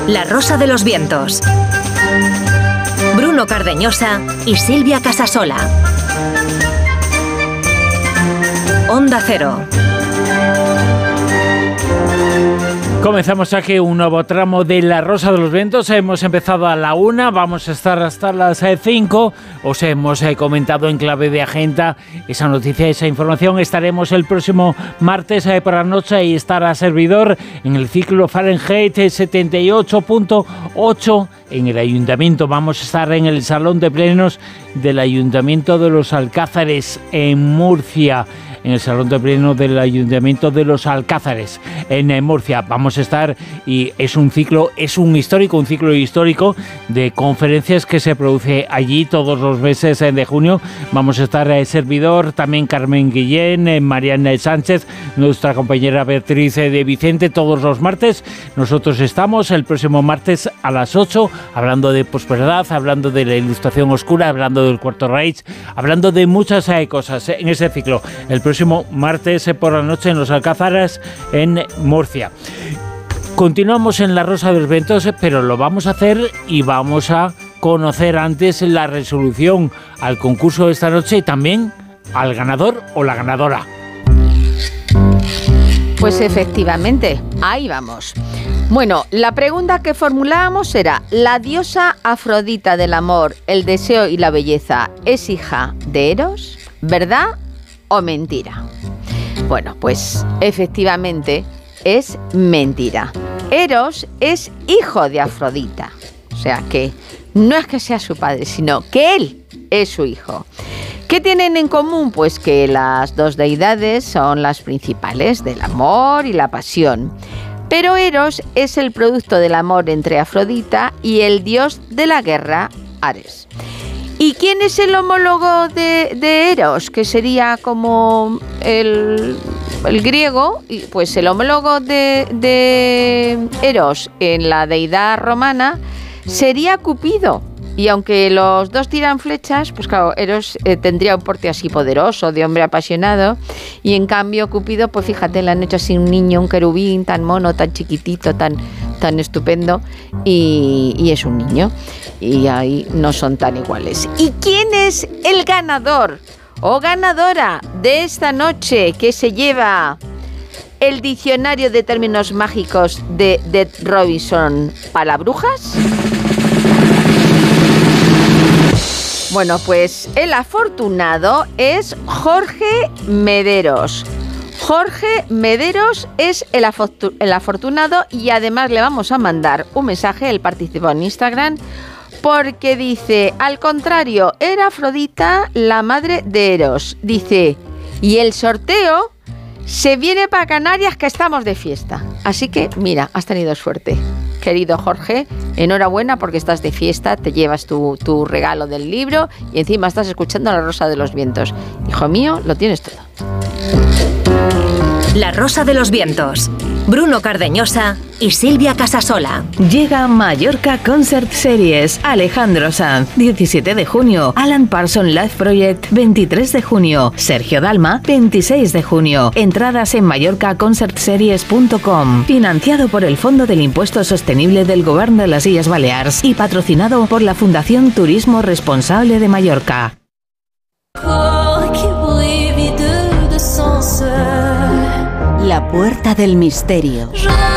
La Rosa de los Vientos. Bruno Cardeñosa y Silvia Casasola. Onda Cero. Comenzamos aquí un nuevo tramo de La Rosa de los Vientos. Hemos empezado a la 1, vamos a estar hasta las 5. Os hemos comentado en clave de agenda esa noticia, esa información. Estaremos el próximo martes por la noche y estará servidor en el ciclo Fahrenheit 78.8 en el Ayuntamiento. Vamos a estar en el Salón de Plenos del Ayuntamiento de los Alcázares en Murcia. En el Salón de Pleno del Ayuntamiento de los Alcázares, en Murcia. Vamos a estar, y es un ciclo histórico de conferencias que se produce allí todos los meses de junio. Vamos a estar servidor, también Carmen Guillén, Mariana Sánchez, nuestra compañera Beatriz de Vicente, todos los martes. Nosotros estamos el próximo martes a las 8, hablando de posverdad, hablando de la Ilustración Oscura, hablando del Cuarto Reich, hablando de muchas cosas en ese ciclo. El próximo martes por la noche en los Alcázares en Murcia. Continuamos en La Rosa de los Vientos, pero lo vamos a hacer y vamos a conocer antes la resolución al concurso de esta noche y también al ganador o la ganadora. Pues efectivamente, ahí vamos. Bueno, la pregunta que formulábamos era: ¿la diosa Afrodita del amor, el deseo y la belleza es hija de Eros? ¿Verdad o mentira? Bueno, pues efectivamente es mentira. Eros es hijo de Afrodita. O sea que no es que sea su padre, sino que él es su hijo. ¿Qué tienen en común? Pues que las dos deidades son las principales del amor y la pasión. Pero Eros es el producto del amor entre Afrodita y el dios de la guerra, Ares. ¿Y quién es el homólogo de Eros? Que sería como el griego. Pues el homólogo de Eros en la deidad romana sería Cupido. Y aunque los dos tiran flechas, pues claro, Eros tendría un porte así poderoso, de hombre apasionado, y en cambio Cupido, pues fíjate, le han hecho así un niño, un querubín tan mono, tan chiquitito, tan estupendo, y es un niño, y ahí no son tan iguales. ¿Y quién es el ganador o ganadora de esta noche que se lleva el diccionario de términos mágicos de Dead Robinson Palabrujas? Bueno, pues el afortunado es Jorge Mederos. Jorge Mederos es el afortunado, y además le vamos a mandar un mensaje. Él participó en Instagram porque dice: al contrario, era Afrodita la madre de Eros. Dice: y el sorteo se viene para Canarias, que estamos de fiesta. Así que mira, has tenido suerte, querido Jorge. Enhorabuena porque estás de fiesta, te llevas tu regalo del libro y encima estás escuchando La Rosa de los Vientos. Hijo mío, lo tienes todo. La Rosa de los Vientos. Bruno Cardeñosa y Silvia Casasola. Llega Mallorca Concert Series. Alejandro Sanz, 17 de junio. Alan Parsons Live Project, 23 de junio. Sergio Dalma, 26 de junio. Entradas en mallorcaconcertseries.com. Financiado por el Fondo del Impuesto Sostenible del Govern de las Illes Balears y patrocinado por la Fundación Turismo Responsable de Mallorca. La puerta del misterio.